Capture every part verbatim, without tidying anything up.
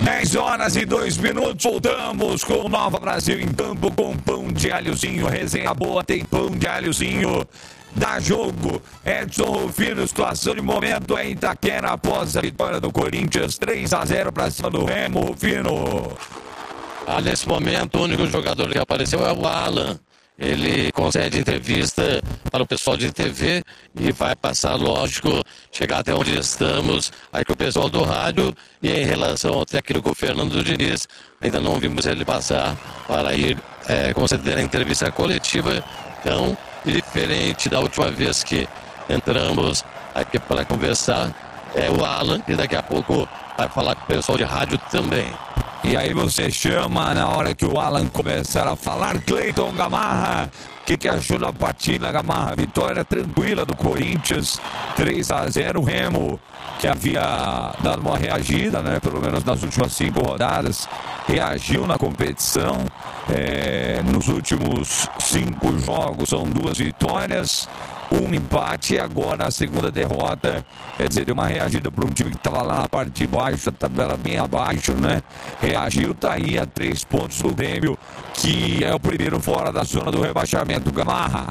dez horas e dois minutos, voltamos com o Nova Brasil em campo com pão de alhozinho, resenha boa, tem pão de alhozinho, dá jogo. Edson Rufino, situação de momento em Itaquera após a vitória do Corinthians, três a zero para cima do Remo. Rufino. Ah, nesse momento, o único jogador que apareceu é o Alan. Ele concede entrevista para o pessoal de T V e vai passar, lógico, chegar até onde estamos, aí com o pessoal do rádio. E em relação ao técnico Fernando Diniz, ainda não vimos ele passar para ir é, conceder a entrevista coletiva. Então, diferente da última vez que entramos aqui para conversar, é o Alan, e daqui a pouco vai falar com o pessoal de rádio também. E aí você chama na hora que o Alan começar a falar. Cleiton Gamarra, o que, que achou da partida, Gamarra? Vitória tranquila do Corinthians, três a zero. Remo, que havia dado uma reagida, né, pelo menos nas últimas cinco rodadas, reagiu na competição. É, nos últimos cinco jogos são duas vitórias, um empate, e agora a segunda derrota. Quer dizer, deu uma reagida para um time que estava lá na parte de baixo, a tabela bem abaixo, né? Reagiu, tá aí a três pontos do Grêmio, que é o primeiro fora da zona do rebaixamento. Gamarra.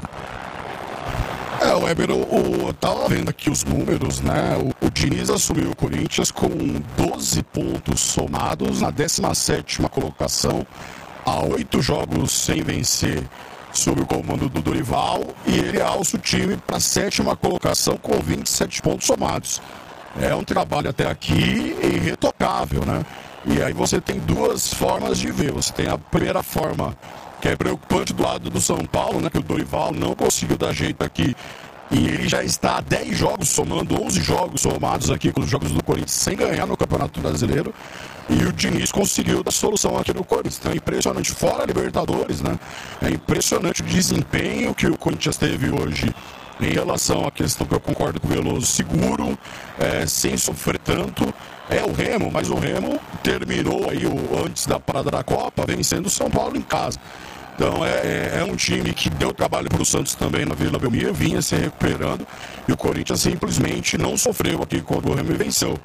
É, o Weber, eu tava vendo aqui os números, né? O, o Diniz assumiu o Corinthians com doze pontos somados na décima sétima colocação, há oito jogos sem vencer sob o comando do Dorival, e ele alça o time para a sétima colocação com vinte e sete pontos somados. É um trabalho até aqui irretocável, né? E aí você tem duas formas de ver. Você tem a primeira forma, que é preocupante do lado do São Paulo, né? Que o Dorival não conseguiu dar jeito aqui. E ele já está há dez jogos, somando onze jogos somados aqui com os jogos do Corinthians, sem ganhar no Campeonato Brasileiro. E o Diniz conseguiu dar solução aqui no Corinthians. Então é impressionante, fora a Libertadores, né? É impressionante o desempenho que o Corinthians teve hoje em relação à questão que eu concordo com o Veloso, seguro, é, sem sofrer tanto. É o Remo, mas o Remo terminou aí o, antes da parada da Copa, vencendo o São Paulo em casa. Então é, é um time que deu trabalho para o Santos também na Vila Belmiro, vinha se recuperando, e o Corinthians simplesmente não sofreu aqui contra o Remo e venceu.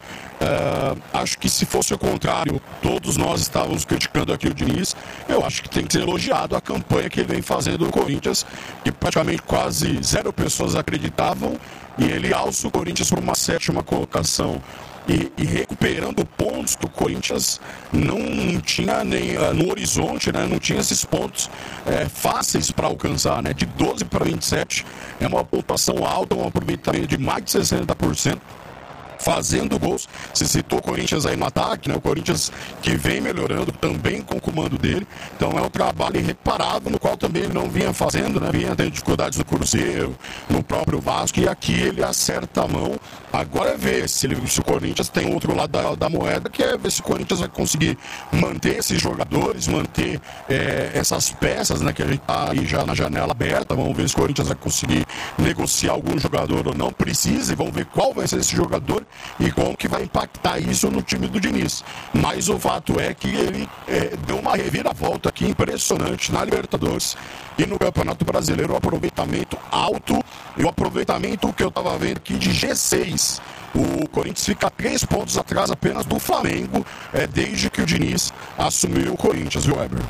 É, acho que se fosse o contrário, todos nós estávamos criticando aqui o Diniz. Eu acho que tem que ser elogiado a campanha que ele vem fazendo no Corinthians, que praticamente quase zero pessoas acreditavam, e ele alça o Corinthians para uma sétima colocação. E, e recuperando pontos que o Corinthians não tinha nem uh, no horizonte, né? Não tinha esses pontos é, fáceis para alcançar, né? De doze para vinte e sete é uma pontuação alta, um aproveitamento de mais de sessenta por cento. Fazendo gols. Se citou o Corinthians aí no ataque, né? O Corinthians que vem melhorando também com o comando dele. Então é um trabalho irreparável, no qual também ele não vinha fazendo, né? Vinha tendo dificuldades no Cruzeiro, no próprio Vasco, e aqui ele acerta a mão. Agora é ver se, ele, se o Corinthians tem outro lado da, da moeda, que é ver se o Corinthians vai conseguir manter esses jogadores, manter é, essas peças, né? Que a gente tá aí já na janela aberta. Vamos ver se o Corinthians vai conseguir negociar algum jogador ou não. Precisa, e vamos ver qual vai ser esse jogador e como que vai impactar isso no time do Diniz. Mas o fato é que ele é, deu uma reviravolta aqui impressionante na Libertadores e no Campeonato Brasileiro, um aproveitamento alto, e o aproveitamento que eu estava vendo aqui de G seis. O Corinthians fica três pontos atrás apenas do Flamengo, é, desde que o Diniz assumiu o Corinthians, viu, Weber?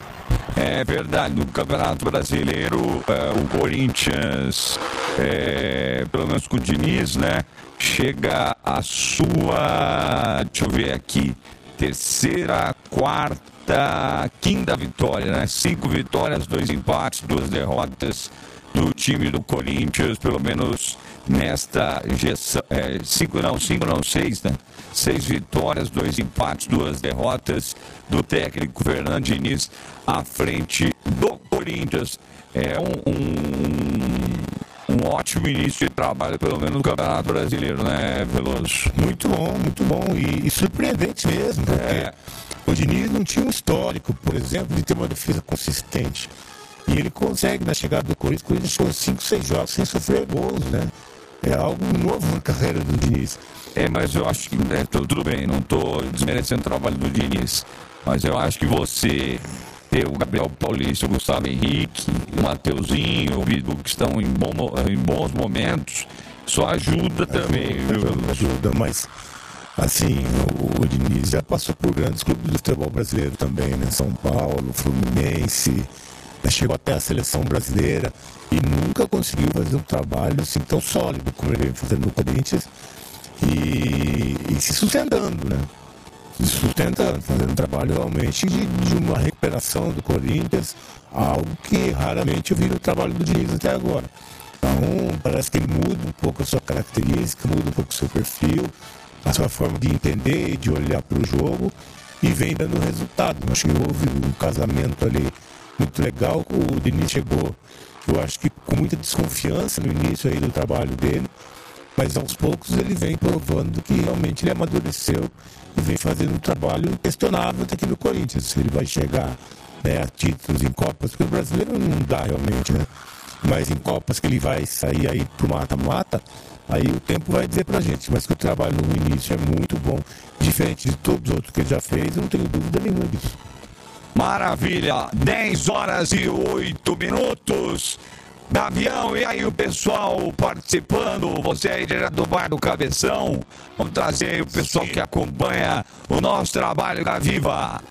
É verdade, no Campeonato Brasileiro, é, o Corinthians, é, pelo menos com o Diniz, né, chega a sua, deixa eu ver aqui, terceira, quarta, quinta vitória, né? Cinco vitórias, dois empates, duas derrotas do time do Corinthians, pelo menos nesta gestão, é, cinco não, cinco não, seis, né? Seis vitórias, dois empates, duas derrotas do técnico Fernando Diniz à frente do Corinthians. É um, um, um ótimo início de trabalho, pelo menos no Campeonato Brasileiro, né, Veloso? Muito bom, muito bom e, e surpreendente mesmo, porque é. O Diniz não tinha um histórico, por exemplo, de ter uma defesa consistente. E ele consegue, na chegada do Corinthians, o Corinthians jogou cinco, seis jogos sem sofrer gols, né? É algo novo na carreira do Diniz. É, mas eu acho que né, tudo bem, não estou desmerecendo o trabalho do Diniz, mas eu acho que você ter o Gabriel Paulista, o Gustavo Henrique, o Mateuzinho, o Vitor, que estão em, bom, em bons momentos, isso ajuda, ajuda também. Ajuda, viu? ajuda, mas Assim, o, o Diniz já passou por grandes clubes do futebol brasileiro também, né? São Paulo, Fluminense, chegou até a seleção brasileira e nunca conseguiu fazer um trabalho assim tão sólido como ele vem fazendo no Corinthians e, e se sustentando, né? Se sustentando, fazendo um trabalho realmente de, de uma recuperação do Corinthians, algo que raramente eu vi no trabalho do Diniz até agora. Então, parece que ele muda um pouco a sua característica, muda um pouco o seu perfil, a sua forma de entender, de olhar para o jogo e vem dando resultado. Eu acho que houve um casamento ali muito legal. O Diniz chegou, eu acho que com muita desconfiança no início aí do trabalho dele, mas aos poucos ele vem provando que realmente ele amadureceu e vem fazendo um trabalho inquestionável aqui no Corinthians. Se ele vai chegar, né, a títulos em Copas, porque o brasileiro não dá realmente, né? Mas em Copas que ele vai sair aí pro mata-mata, aí o tempo vai dizer pra gente, mas que o trabalho no início é muito bom, diferente de todos os outros que ele já fez, eu não tenho dúvida nenhuma disso. Maravilha, dez horas e oito minutos. Gavião, e aí o pessoal participando, você aí direto do Bar do Cabeção, vamos trazer aí o pessoal que acompanha o nosso trabalho da Viva.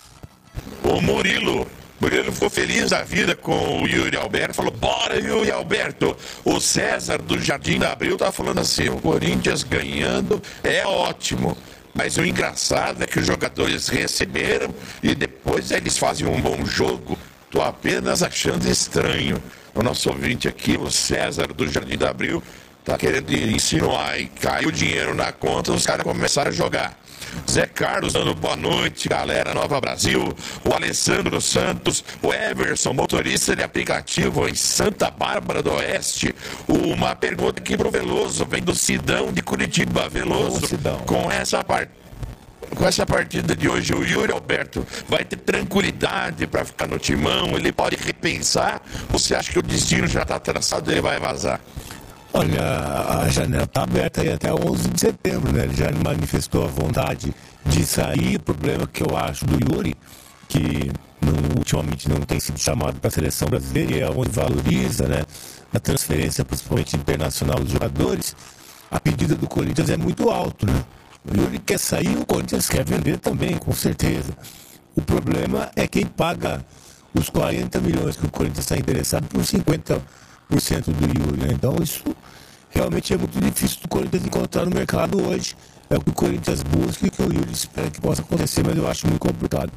O Murilo, Murilo ficou feliz da vida com o Yuri Alberto, falou, bora Yuri Alberto. O César do Jardim da Abril tá falando assim, o Corinthians ganhando é ótimo. Mas o engraçado é que os jogadores receberam e depois eles fazem um bom jogo. Tô apenas achando estranho. O nosso ouvinte aqui, o César do Jardim da Abril, tá querendo insinuar e caiu o dinheiro na conta, os caras começaram a jogar. Zé Carlos dando boa noite, galera Nova Brasil, o Alessandro Santos, o Everson, motorista de aplicativo em Santa Bárbara do Oeste. Uma pergunta aqui pro Veloso, vem do Sidão de Curitiba. Veloso, com essa parte. Com essa partida de hoje, o Yuri Alberto vai ter tranquilidade para ficar no timão? Ele pode repensar? Ou você acha que o destino já está traçado e ele vai vazar? Olha, a janela está aberta aí até onze de setembro, né? Ele já manifestou a vontade de sair. O problema que eu acho do Yuri, que não, ultimamente não tem sido chamado para a seleção brasileira, e é onde valoriza, né, a transferência, principalmente internacional dos jogadores, a pedida do Corinthians é muito alto, né? O Yuri quer sair, o Corinthians quer vender também, com certeza. O problema é quem paga os quarenta milhões que o Corinthians está interessado por cinquenta por cento do Yuri, né? Então isso realmente é muito difícil do Corinthians encontrar no mercado hoje. É o que o Corinthians busca e que o Yuri espera que possa acontecer, mas eu acho muito complicado.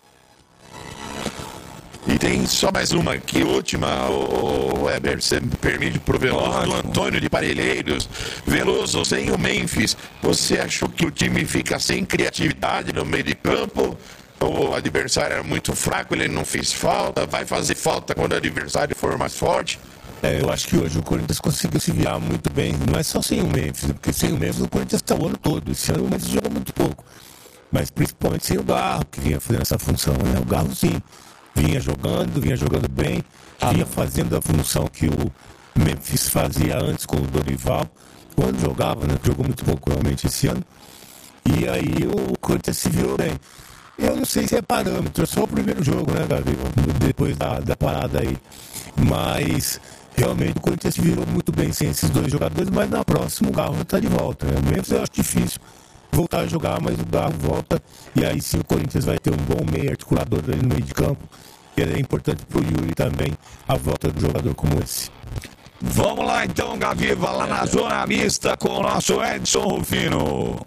E tem só mais uma aqui, última, o Weber, você me permite pro Veloso, do Antônio de Parelheiros. Veloso, sem o Memphis, você achou que o time fica sem criatividade no meio de campo? O adversário era muito fraco, ele não fez falta, vai fazer falta quando o adversário for mais forte? É, eu acho que hoje o Corinthians conseguiu se virar muito bem, não é só sem o Memphis, porque sem o Memphis o Corinthians está o ano todo, esse ano o Memphis joga muito pouco, mas principalmente sem o Garro, que vinha fazendo essa função, né? O Garro sim, vinha jogando, vinha jogando bem, vinha fazendo a função que o Memphis fazia antes com o Dorival, quando jogava, né? Jogou muito pouco realmente esse ano, e aí o Corinthians se virou bem. Eu não sei se é parâmetro, é só o primeiro jogo, né, Gavi? Depois da, da parada aí. Mas realmente o Corinthians se virou muito bem sem esses dois jogadores, mas na próxima o Garro está de volta, né? Mesmo eu acho difícil voltar a jogar, mas o Garro volta e aí sim o Corinthians vai ter um bom meio articulador ali no meio de campo. E é importante pro Yuri também a volta do jogador como esse. Vamos lá então, Gaviva, lá na zona mista com o nosso Edson Rufino.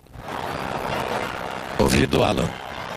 Ouvido, Alan.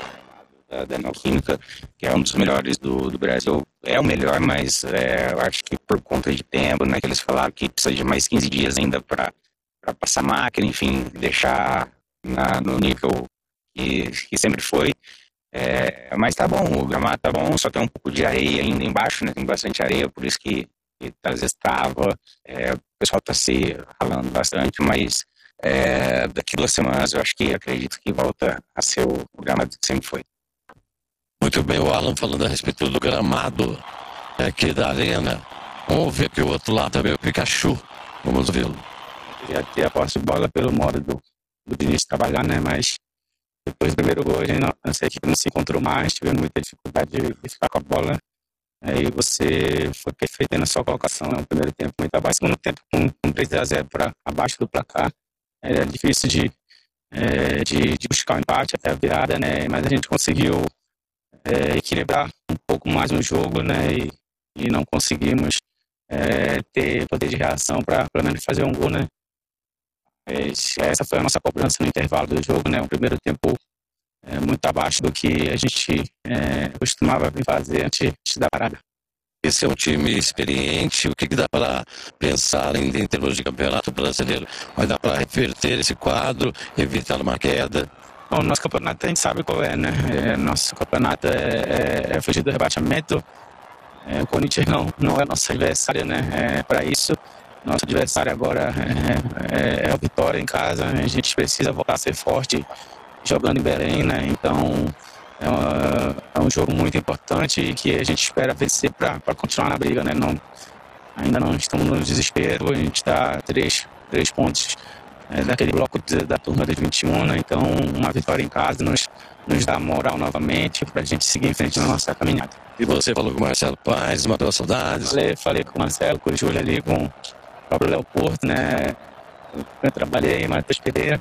Da Neoquímica, que é um dos melhores do, do Brasil. É o melhor, mas é, eu acho que por conta de tempo, né, que eles falaram que precisa de mais quinze dias ainda para passar máquina, enfim, deixar na, no nível que, que sempre foi. É, mas tá bom, o gramado tá bom, só tem um pouco de areia ainda embaixo, né, tem bastante areia, por isso que, que às vezes trava, é, o pessoal tá se ralando bastante, mas é, daqui duas semanas eu acho que acredito que volta a ser o, o gramado que sempre foi. Muito bem, o Alan falando a respeito do gramado aqui da arena. Vamos ver que o outro lado também é o Pikachu. Vamos ouvi-lo. Ia ter a posse de bola pelo modo do, do Diniz trabalhar, né? Mas depois do primeiro gol, a gente não, essa equipe não se encontrou mais, tivemos muita dificuldade de, de ficar com a bola. Aí você foi perfeito na sua colocação, né? O primeiro tempo muito abaixo, segundo tempo com, com três a zero para abaixo do placar. É difícil de, é, de, de buscar o empate até a virada, né? Mas a gente conseguiu é, equilibrar um pouco mais o jogo, né? E, e não conseguimos é, ter poder de reação para pelo menos fazer um gol, né? Mas essa foi a nossa cobrança no intervalo do jogo, né? O primeiro tempo é, muito abaixo do que a gente é, costumava fazer antes, antes da parada. Esse é um time experiente, o que, que dá para pensar em, em termos de campeonato brasileiro? Vai dar para reverter esse quadro, evitar uma queda? Bom, nosso campeonato a gente sabe qual é, né? É, nosso campeonato é, é, é fugir do rebaixamento. É, o Corinthians não, não é nosso adversário, né? É, para isso, nosso adversário agora é, é, é a vitória em casa. A gente precisa voltar a ser forte jogando em Belém, né? Então é, uma, é um jogo muito importante e que a gente espera vencer para continuar na briga, né? Não, ainda não estamos no desespero, a gente está a três, três pontos é, daquele bloco de, da turma dos vinte e um, né? Então uma vitória em casa nos, nos dá moral novamente para a gente seguir em frente na nossa caminhada. E você falou com o Marcelo Paes, matou as saudades? Falei, falei com o Marcelo, com o Júlio ali, com o próprio Léo Porto, né? Eu trabalhei, Matheus Pereira.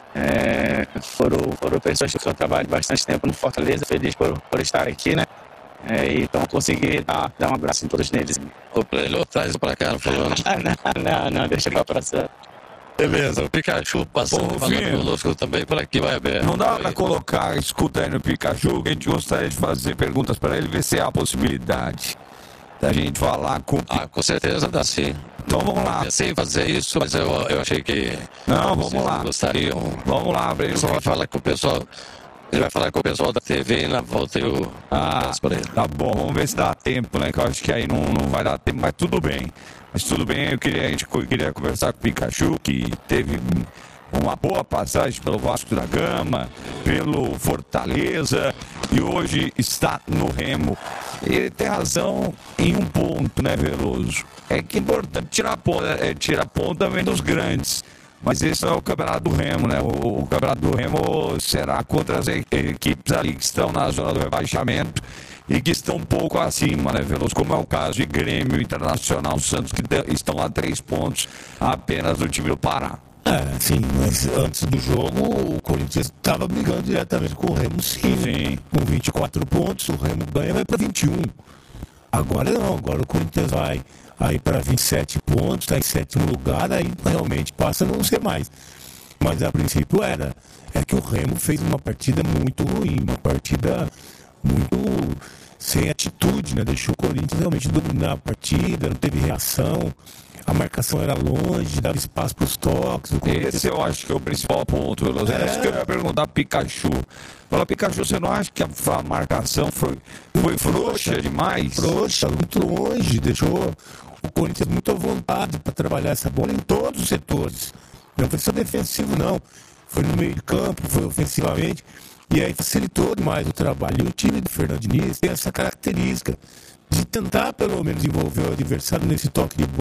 É, foram, foram pessoas que eu trabalho bastante tempo no Fortaleza, feliz por, por estar aqui, né? É, então consegui dar, dar um abraço em todos eles. Ou pra ele ou traz pra cá, falando. não, não, não, deixa eu abraçar. Beleza, o Pikachu passando, falando conosco também por aqui, vai ver. Não dá para colocar, escuta aí no Pikachu, que a gente gostaria de fazer perguntas para ele, ver se há a possibilidade da gente falar com... Ah, com certeza dá sim. Então vamos lá. Pensei em fazer isso, mas eu, eu achei que... Não, vamos lá. Gostariam. Vamos lá, Breno. Ele vai falar com o pessoal... Ele vai falar com o pessoal da T V e na volta eu... Ah, tá bom, vamos ver se dá tempo, né? Que eu acho que aí não, não vai dar tempo, mas tudo bem. Mas tudo bem, eu queria, a gente queria conversar com o Pikachu, que teve uma boa passagem pelo Vasco da Gama, pelo Fortaleza, e hoje está no Remo. Ele tem razão em um ponto, né, Veloso? É que é importante tirar ponta, é, tirar ponta também dos grandes. Mas esse não é o campeonato do Remo, né? O, o campeonato do Remo será contra as equipes ali que estão na zona do rebaixamento e que estão um pouco acima, né, Veloso? Como é o caso de Grêmio, Internacional, Santos, que estão a três pontos apenas do time do Pará. É, sim, mas antes do jogo o Corinthians estava brigando diretamente com o Remo, sim. sim. Com vinte e quatro pontos, o Remo ganha, vai para vinte e um. Agora não, agora o Corinthians vai aí para vinte e sete pontos, está em sétimo lugar, aí realmente passa a não ser mais. Mas a princípio era. É que o Remo fez uma partida muito ruim, uma partida muito sem atitude, né? Deixou o Corinthians realmente dominar a partida, não teve reação. A marcação era longe, dava espaço para os toques. Esse eu acho que é o principal ponto, Veloso. É isso que eu ia perguntar para Pikachu. Fala, Pikachu, você não acha que a, a marcação foi, foi frouxa demais? Frouxa, muito longe. Deixou o Corinthians muito à vontade para trabalhar essa bola em todos os setores. Não foi só defensivo, não. Foi no meio de campo, foi ofensivamente. E aí facilitou demais o trabalho. E o time do Fernando Diniz tem essa característica de tentar, pelo menos, envolver o adversário nesse toque de bola.